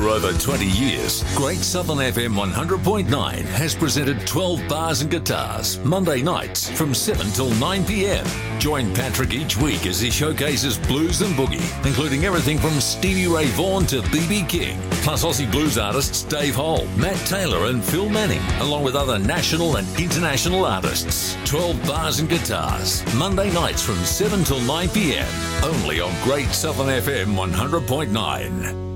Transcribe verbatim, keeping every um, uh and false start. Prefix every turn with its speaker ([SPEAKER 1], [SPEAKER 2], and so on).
[SPEAKER 1] For over twenty years, Great Southern F M one hundred point nine has presented twelve Bars and Guitars, Monday nights from seven till nine p.m. Join Patrick each week as he showcases blues and boogie, including everything from Stevie Ray Vaughan to B B King, plus Aussie blues artists Dave Hole, Matt Taylor and Phil Manning, along with other national and international artists. twelve Bars and Guitars, Monday nights from seven till nine p.m. only on Great Southern F M one hundred point nine.